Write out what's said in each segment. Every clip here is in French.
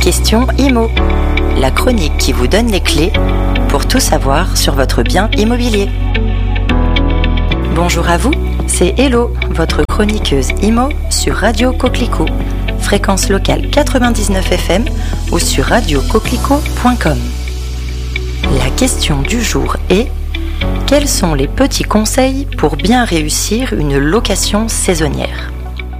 question IMO, la chronique qui vous donne les clés pour tout savoir sur votre bien immobilier. Bonjour à vous, c'est Hello, votre chroniqueuse IMO sur Radio Coquelicot, fréquence locale 99 FM ou sur radiocoquelicot.com. La question du jour est: quels sont les petits conseils pour bien réussir une location saisonnière ?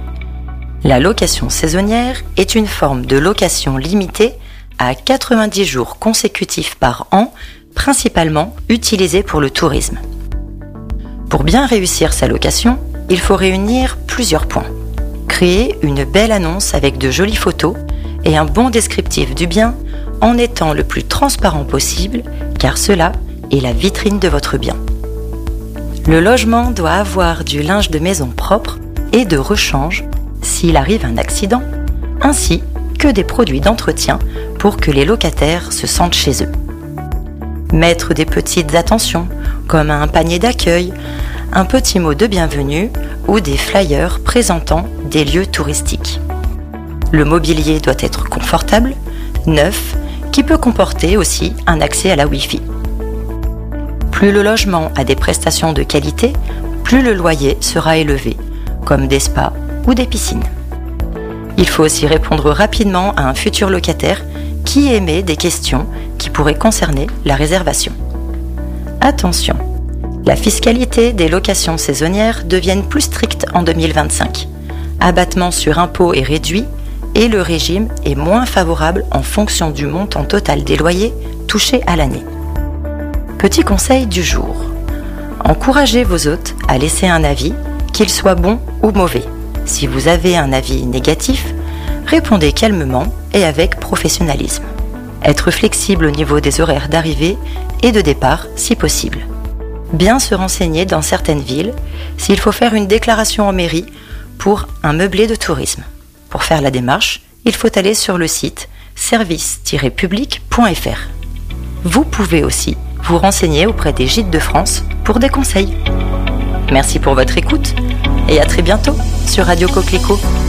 La location saisonnière est une forme de location limitée à 90 jours consécutifs par an, principalement utilisée pour le tourisme. Pour bien réussir sa location, il faut réunir plusieurs points. Créer une belle annonce avec de jolies photos et un bon descriptif du bien en étant le plus transparent possible, car cela est la vitrine de votre bien. Le logement doit avoir du linge de maison propre et de rechange s'il arrive un accident, ainsi que des produits d'entretien pour que les locataires se sentent chez eux. Mettre des petites attentions, comme un panier d'accueil, un petit mot de bienvenue ou des flyers présentant des lieux touristiques. Le mobilier doit être confortable, neuf, qui peut comporter aussi un accès à la Wi-Fi. Plus le logement a des prestations de qualité, plus le loyer sera élevé, comme des spas ou des piscines. Il faut aussi répondre rapidement à un futur locataire qui émet des questions qui pourraient concerner la réservation. Attention, la fiscalité des locations saisonnières devient plus stricte en 2025. Abattement sur impôt est réduit et le régime est moins favorable en fonction du montant total des loyers touchés à l'année. Petit conseil du jour. Encouragez vos hôtes à laisser un avis, qu'il soit bon ou mauvais. Si vous avez un avis négatif, répondez calmement et avec professionnalisme. Être flexible au niveau des horaires d'arrivée et de départ si possible. Bien se renseigner dans certaines villes s'il faut faire une déclaration en mairie pour un meublé de tourisme. Pour faire la démarche, il faut aller sur le site service-public.fr. Vous pouvez aussi vous renseigner auprès des Gîtes de France pour des conseils. Merci pour votre écoute et à très bientôt sur Radio Coquelicot.